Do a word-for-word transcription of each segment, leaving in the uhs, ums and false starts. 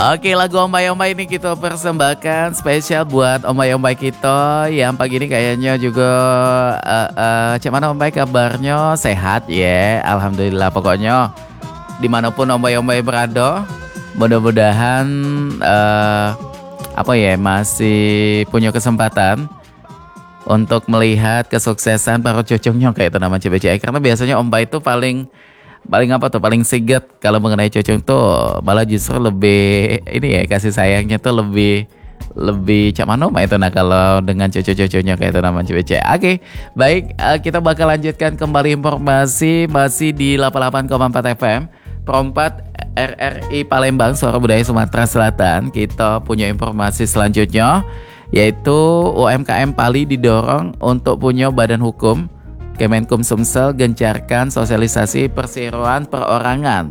Oke, lagu Ombay-Ombay ini kita persembahkan spesial buat Ombay-Ombay kita yang pagi ini kayaknya juga uh, uh, cak mana Ombay kabarnya sehat ya, alhamdulillah. Pokoknya dimanapun Ombay-Ombay berada, mudah-mudahan uh, apa ya masih punya kesempatan untuk melihat kesuksesan para cocongnya kayak itu nama C B C I, karena biasanya Ombay itu paling paling apa tuh paling siget kalau mengenai cocong tuh, malah justru lebih ini ya kasih sayangnya tuh lebih lebih cak manoma itu nah kalau dengan cocok-cocoknya kayak itu nama C B C. Oke, baik, uh, kita bakal lanjutkan kembali informasi masih di delapan puluh delapan koma empat F M Perempat R R I Palembang, Suara Budaya Sumatera Selatan. Kita punya informasi selanjutnya, yaitu U M K M Pali didorong untuk punya badan hukum. Kemenkum Sumsel gencarkan sosialisasi perseroan perorangan.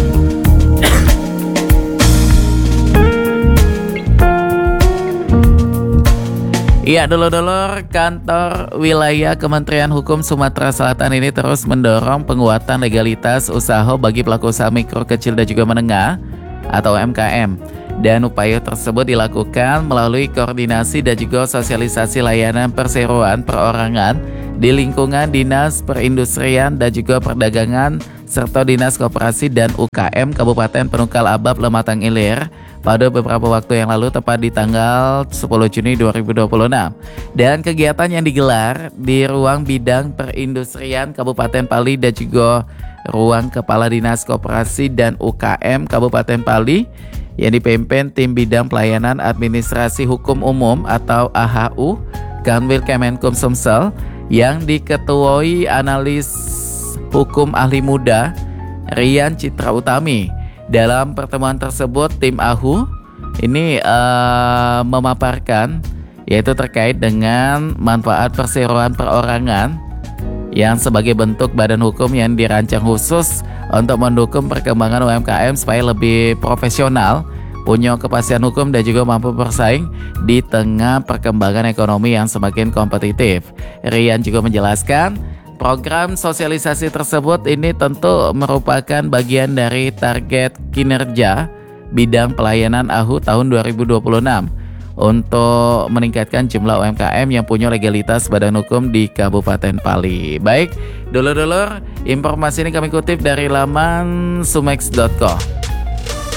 Iya, dulur-dulur, kantor wilayah Kementerian Hukum Sumatera Selatan ini terus mendorong penguatan legalitas usaha bagi pelaku usaha mikro, kecil, dan juga menengah atau U M K M. Dan upaya tersebut dilakukan melalui koordinasi dan juga sosialisasi layanan perseroan perorangan di lingkungan Dinas Perindustrian dan juga Perdagangan serta Dinas Koperasi dan U K M Kabupaten Penunggal Abab Lematang Ilir pada beberapa waktu yang lalu, tepat di tanggal sepuluh Juni dua ribu dua puluh enam. Dan kegiatan yang digelar di ruang bidang perindustrian Kabupaten Pali dan juga ruang Kepala Dinas Koperasi dan U K M Kabupaten Pali yang dipimpin tim bidang pelayanan administrasi hukum umum atau A H U Kanwil Kemenkum Sumsel yang diketuai analis hukum ahli muda Rian Citra Utami. Dalam pertemuan tersebut, tim A H U ini uh, memaparkan yaitu terkait dengan manfaat perseroan perorangan yang sebagai bentuk badan hukum yang dirancang khusus untuk mendukung perkembangan U M K M supaya lebih profesional, punya kepastian hukum, dan juga mampu bersaing di tengah perkembangan ekonomi yang semakin kompetitif. Rian juga menjelaskan, program sosialisasi tersebut ini tentu merupakan bagian dari target kinerja bidang pelayanan A H U tahun dua ribu dua puluh enam untuk meningkatkan jumlah U M K M yang punya legalitas badan hukum di Kabupaten Pali. Baik, dulur-dulur, informasi ini kami kutip dari laman sumex dot co.